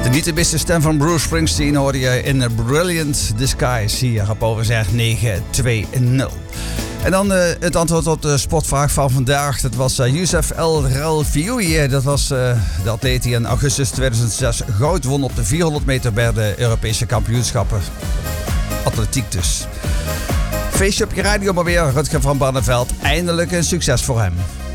De niet te missen stem van Bruce Springsteen hoorde je in A Brilliant Disguise hier op OVZ 920. En dan het antwoord op de sportvraag van vandaag. Dat was Youssef El Relfioui. Dat was de atleet die in augustus 2006 goud won op de 400 meter bij de Europese kampioenschappen. Atletiek dus. Feestje op je radio maar weer. Rutger van Barneveld. Eindelijk een succes voor hem.